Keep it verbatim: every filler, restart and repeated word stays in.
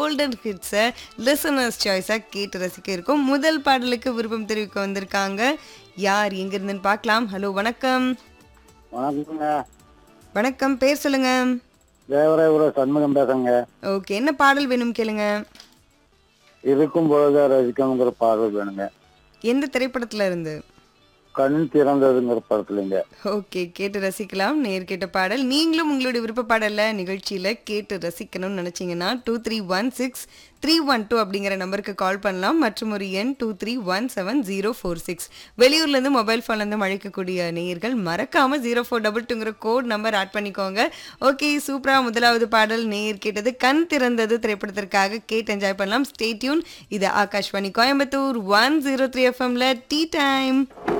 Golden ஹிட்ஸை listeners சாய்ஸாக கேட்டு ரசிக்க இருக்கோம். முதல் பாடலுக்கு விருப்பம் தெரிவிக்க வந்திருக்காங்க. யார் எங்கிருந்துன்னு பார்க்கலாம். ஹலோ, வணக்கம். வணக்கங்க. வணக்கம், பேர் சொல்லுங்க. தேவராயபுரம் சண்முகம் பேசுங்க. ஓகே, என்ன பாடல் வேணும் கேளுங்க. இருக்கும் பொழுது ரசிக்கணுங்கிற பாடல் வேணுங்க. எந்த திரைப்படத்துல இருந்து? கண் திறந்ததுங்கிற படத்துலங்க. ஓகே, கேட்டு ரசிக்கலாம். நேர் கேட்ட பாடல். நீங்களும் உங்களுடைய விருப்ப பாடல நிகழ்ச்சியில கேட்டு ரசிக்கணும்னு நினைச்சீங்கன்னா two three one six three one two அப்படிங்கிற நம்பருக்கு கால் பண்ணலாம். மற்றும் ஒரு எண் two three one seven zero four six. வெளியூர்லேருந்து மொபைல் ஃபோன்லேருந்து அழைக்கக்கூடிய நேயர்கள் மறக்காம zero four double டூங்கிற code number add பண்ணிக்கோங்க. ஓகே, சூப்பரா. முதலாவது பாடல் நேயர் கேட்டது கண் திறந்தது திரைப்படத்திற்காக. கேட்டு என்ஜாய் பண்ணலாம். Stay tune. இது Akashvani Coimbatore one zero three எஃப்எம்ல டீ டைம்.